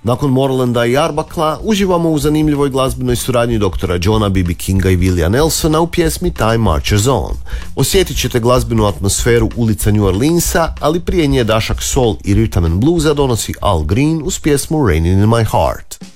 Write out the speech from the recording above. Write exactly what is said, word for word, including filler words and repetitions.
Nakon Morlanda i Arbakla uživamo u zanimljivoj glazbenoj suradnji doktora Johna B B. Kinga i Willija Nelsona u pjesmi Time Marches On. Osjetit ćete glazbenu atmosferu ulica New Orleansa, ali prije nje dašak soul i rhythm and bluesa donosi Al Green uz pjesmu Raining in My Heart.